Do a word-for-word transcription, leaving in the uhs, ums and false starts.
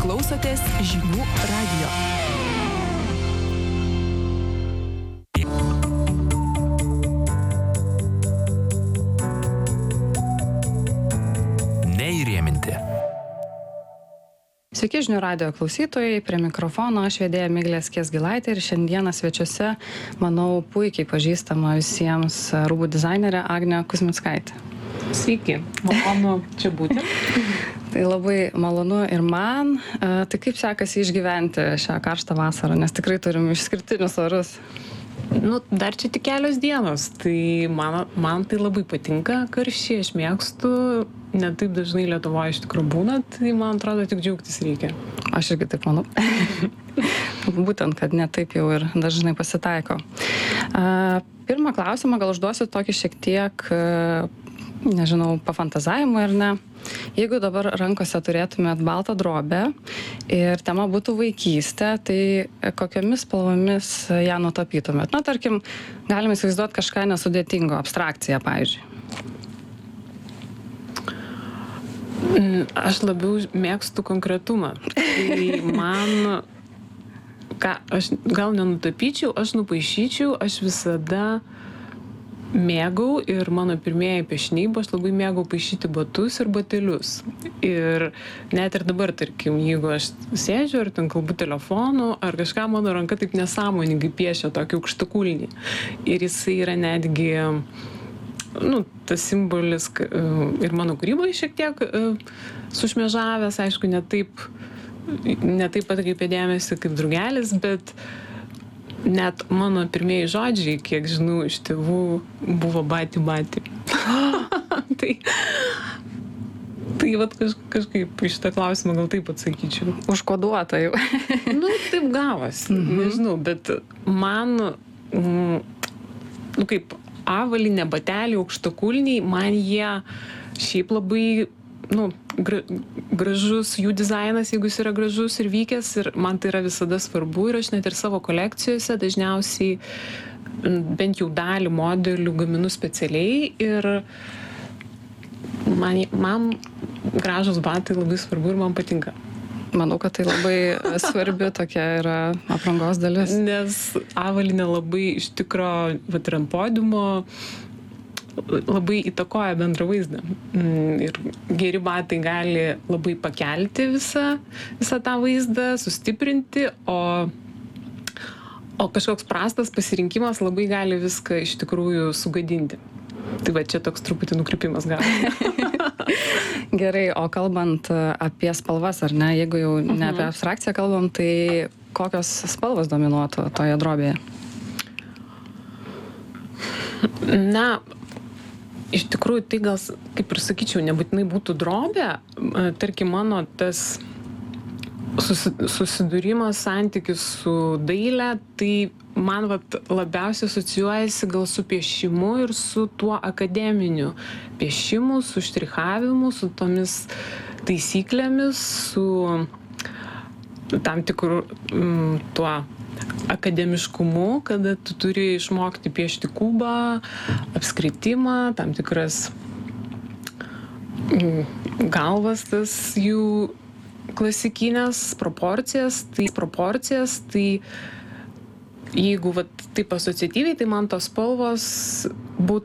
Klausotės žinių radijo. Neįrėminti. Sveiki žinių radijo klausytojai, prie mikrofono aš vedėja Miglė Skiesgilaitė ir šiandieną svečiuose, manau, puikiai pažįstama visiems rūbų dizainerė Agnė Kuzmickaitė. Sveiki, malonu čia būti. Tai labai malonu ir man. Tai kaip sekasi išgyventi šią karštą vasarą, nes tikrai turim išskirtinius orus. Nu, dar čia tik kelios dienos, tai man, man tai labai patinka karščiai, aš mėgstu, ne taip dažnai Lietuvoje iš tikrųjų būna, tai man atrodo tik džiaugtis reikia. Aš irgi taip manau. Būtent, kad ne taip jau ir dažnai pasitaiko. Pirmą klausimą gal užduosiu tokį šiek tiek, nežinau, pafantazavimą ar ne. Jeigu dabar rankose turėtumėt baltą drobę ir tema būtų vaikystė, tai kokiomis spalvomis ją nutapytumėt? Na, tarkim, galime įsivaizduoti kažką nesudėtingo, abstrakciją, pavyzdžiui. Aš labiau mėgstu konkretumą. Tai man, ką, aš gal nenutapyčiau, aš nupaišyčiau, aš visada mėgau ir mano pirmieji piešiniai, aš labai mėgau paišyti batus ir batelius. Ir net ir dabar, tarkim, jeigu aš sėdžiu ar ten kalbu telefonu, ar kažką mano ranka taip nesąmoningai piešia tokį aukštakulnį. Ir jisai yra netgi, nu, tas simbolis ir mano kūryboje šiek tiek sušmėžavęs, aišku, ne taip, ne taip pat kaip dėmesį kaip drugelis, bet net mano pirmieji žodžiai, kiek žinau, iš tėvų buvo bati bati. tai tai vat kaž, kažkaip iš šitą klausimą gal taip atsakyčiau. Užkoduota jau. Nu, taip gavosi, mhm. Nežinau, bet man, mm, nu kaip avalynė, bateliai, aukštakulniai, man jie šiaip labai, nu, gra, gražus jų dizainas, jeigu jis yra gražus ir vykęs, ir man tai yra visada svarbu ir aš net ir savo kolekcijose dažniausiai bent jau dalį modelių gaminu specialiai ir man, man gražus batai labai svarbu ir man patinka. Manau, kad tai labai svarbi tokia yra aprangos dalis. Nes avalynė labai iš tikro, vat ir ant podiumo, labai įtakoja bendrą vaizdą. Ir geri batai gali labai pakelti visą, visą tą vaizdą, sustiprinti, o, o kažkoks prastas pasirinkimas labai gali viską iš tikrųjų sugadinti. Tai va, čia toks truputį nukrypimas gali. Gerai, o kalbant apie spalvas, ar ne, jeigu jau ne uh-huh. apie abstrakciją kalbam, tai kokios spalvos dominuotų toje drobėje? Na, iš tikrųjų, tai gal, kaip ir sakyčiau, nebūtinai būtų drobė. Tarkim, mano tas susidūrimas, santykis su daile, tai man vat, labiausiai asocijuojasi gal su piešimu ir su tuo akademiniu piešimu, su štrichavimu, su tomis taisyklėmis, su tam tikru m, tuo akademiškumu, kada tu turi išmokti piešti kubą, apskritimą, tam tikras galvas, tas jų klasikinės proporcijas, tai proporcijas, tai jeigu vat, taip asociatyviai, tai man tos spalvos būtų